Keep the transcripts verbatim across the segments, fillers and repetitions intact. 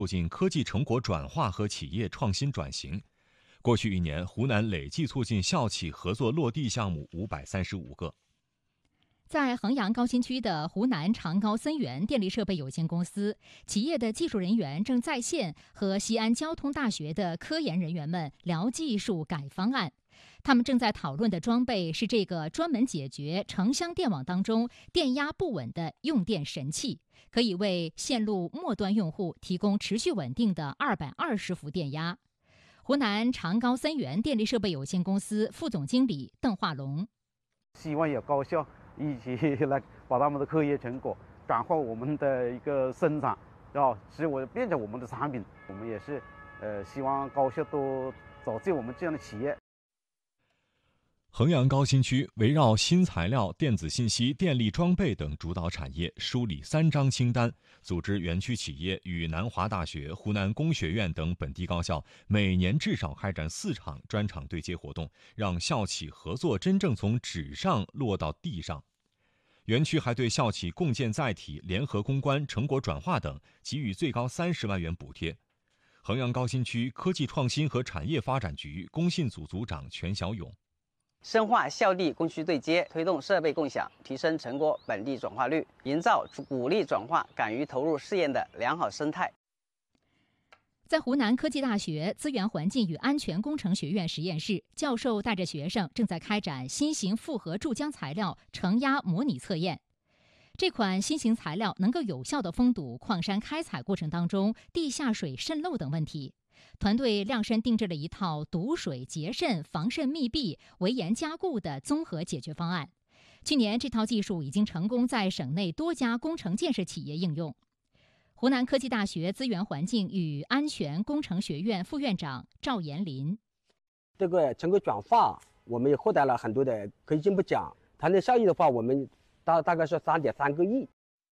促进科技成果转化和企业创新转型。过去一年，湖南累计促进校企合作落地项目五百三十五个。 在衡阳高新区的湖南长高森源电力设备有限公司，企业的技术人员正在线和西安交通大学的科研人员们聊技术改方案。他们正在讨论的装备是这个专门解决城乡电网当中电压不稳的用电神器，可以为线路末端用户提供持续稳定的二百二十伏电压。湖南长高森源电力设备有限公司副总经理邓化龙： 希望有高校一起来把他们的科研成果转化我们的一个生产，要使我变成我们的产品。我们也是，呃，希望高校多找进我们这样的企业。 衡阳高新区围绕新材料、电子信息、电力装备等主导产业，梳理三张清单，组织园区企业与南华大学、湖南工学院等本地高校每年至少开展四场专场对接活动，让校企合作真正从纸上落到地上。园区还对校企共建载体、联合攻关、成果转化等给予最高三十万元补贴。衡阳高新区科技创新和产业发展局工信组组长全小勇： 深化校地供需对接，推动设备共享，提升成果本地转化率，营造鼓励转化、敢于投入试验的良好生态。 在湖南科技大学资源环境与安全工程学院实验室，教授带着学生正在开展新型复合注浆材料承压模拟测验。这款新型材料能够有效地封堵矿山开采过程当中地下水渗漏等问题。团队量身定制了一套堵水、截渗、防渗密闭、围严加固的综合解决方案。去年，这套技术已经成功在省内多家工程建设企业应用。湖南科技大学资源环境与安全工程学院副院长赵延林： 这个成果转化，我们也获得了很多的可以进步奖，团队效益的话，我们大大概是三点三个亿。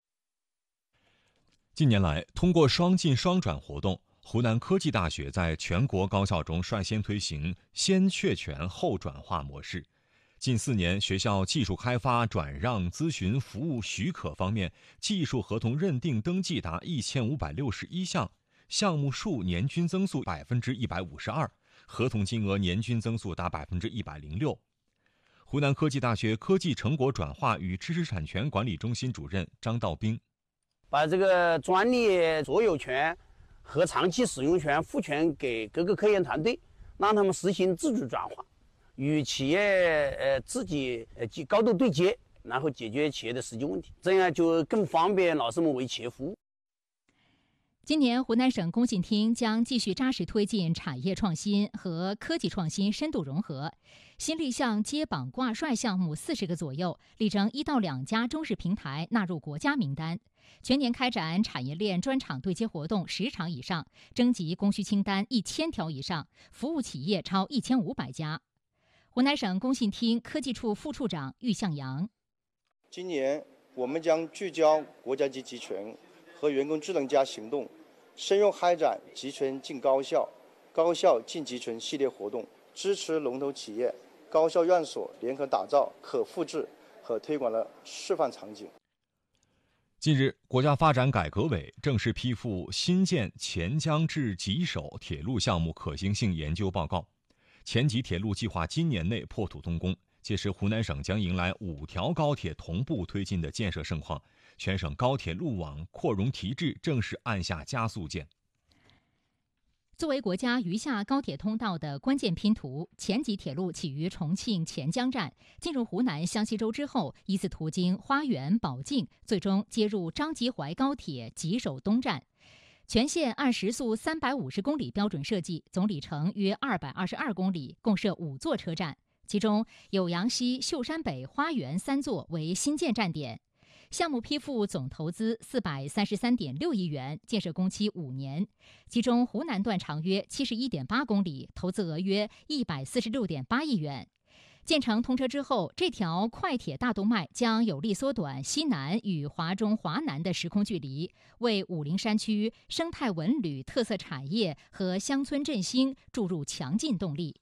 近年来，通过双进双转活动，湖南科技大学在全国高校中率先推行先确权后转化模式。近四年，学校技术开发、转让、咨询、服务许可方面，技术合同认定登记达一千五百六十一项，项目数年均增速百分之一百五十二，合同金额年均增速达百分之一百零六。湖南科技大学科技成果转化与知识产权管理中心主任张道兵： 把这个专利所有权和长期使用权赋权给各个科研团队，让他们实行自主转化，与企业呃自己呃高度对接，然后解决企业的实际问题，这样就更方便老师们为企业服务。 今年，湖南省工信厅将继续扎实推进产业创新和科技创新深度融合，新立项接榜挂帅项目四十个左右，力争一到两家中式平台纳入国家名单。全年开展产业链专场对接活动十场以上，征集供需清单一千条以上，服务企业超一千五百家。湖南省工信厅科技处副处长郁向阳： 今年我们将聚焦国家级集权和员工智能加行动，深入开展集权进高校、高校进集权系列活动，支持龙头企业、高校院所联合打造可复制和推广的示范场景。 近日，国家发展改革委正式批复新建黔江至吉首铁路项目可行性研究报告。黔吉铁路计划今年内破土动工，届时湖南省将迎来五条高铁同步推进的建设盛况，全省高铁路网扩容提质正式按下加速键。 作为国家余下高铁通道的关键拼图，黔吉铁路起于重庆黔江站，进入湖南湘西州之后，依次途经花园、保定，最终接入张吉淮高铁吉首东站。全线按时速三百五十公里标准设计，总里程约二百二十二公里，共设五座车站，其中酉阳西、秀山北、花园三座为新建站点。项目批复总投资四百三十三点六亿元，建设工期五年，其中湖南段长约七十一点八公里，投资额约一百四十六点八亿元。建成通车之后，这条快铁大动脉将有力缩短西南与华中、华南的时空距离，为武陵山区生态文旅特色产业和乡村振兴注入强劲动力。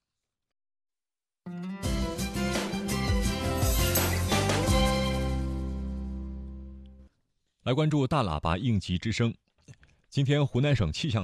来关注大喇叭应急之声。 今天湖南省气象